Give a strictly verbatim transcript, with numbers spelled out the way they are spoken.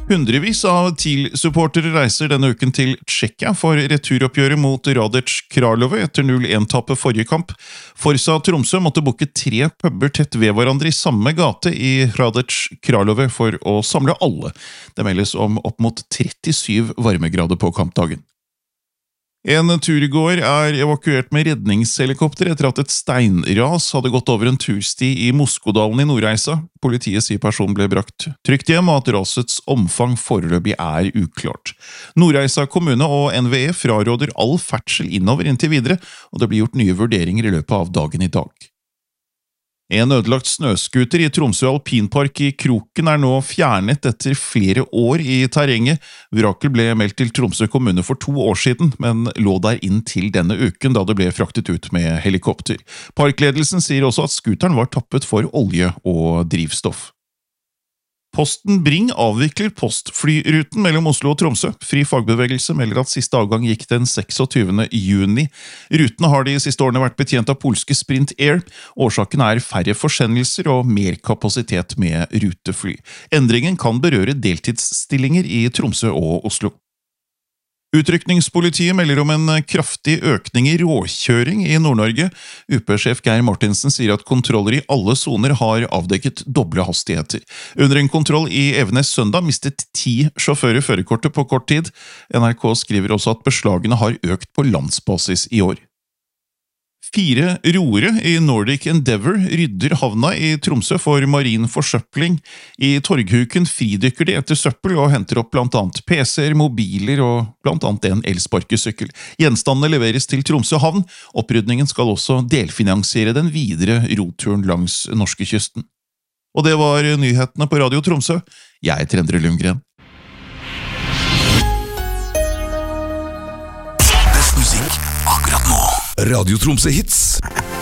Hundrevis av TIL-supportere reiser denne uken til Tsjekkia for returoppgjøret mot Hradec Králové etter null en-tapet forrige kamp. Forsa Tromsø måtte booke tre puber tett ved hverandre i samme gate i Hradec Králové for å samle alle. Det meldes om opp mot trettisyv varmegrader på kampdagen. En turgåer er evakuert med redningshelikopter etter at et steinras hadde gått over en tursti i Moskodalen i Nordreisa. Politiet sier personen ble brakt trygt hjem, og at rasets omfang foreløpig er uklart. Nordreisa kommune og N V E fraråder all ferdsel innover inntil videre, og det blir gjort nye vurderinger i løpet av dagen i dag. En ødelagt snøskuter i Tromsø Alpinpark i Kroken er nå fjernet etter flere år i terrenget. Vraket ble meldt til Tromsø kommune for to år siden, men lå der inn til denne uken da det ble fraktet ut med helikopter. Parkledelsen sier også at skuteren var tappet for olje og drivstoff. Posten Bring avvikler postflyruten mellom Oslo og Tromsø. Fri fagbevegelse melder at siste avgang gikk den seksogtyvende juni. Rutene har de siste årene vært betjent av polske Sprint Air. Årsaken er færre forsendelser og mer kapasitet med rutefly. Endringen kan berøre deltidsstillinger i Tromsø og Oslo. Utrykningspolitiet melder om en kraftig økning i råkjøring i Nord-Norge. U P-sjef Geir Martinsen sier at kontroller i alle soner har avdekket doble hastigheter. Under en kontroll i Evenes søndag mistet ti sjåfører førerkortet på kort tid. N R K skriver også at beslagene har økt på landsbasis i år. Fire roere i Nordic Endeavour rydder havna i Tromsø for marin forsøpling. I Torghuken fridykker de etter søppel og henter opp blant annet P C-er, mobiler og blant annet en elsparkesykkel. Gjenstandene leveres til Tromsø havn. Opprydningen skal også delfinansiere den videre roturen langs norskekysten. Og det var nyhetene på Radio Tromsø. Jeg heter Endre Lundgren. Best musikk akkurat nå. Radio Tromsø Hits.